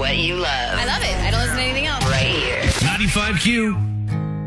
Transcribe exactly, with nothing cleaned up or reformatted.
what you love. I love it. I don't listen to anything else. Right here. ninety-five Q.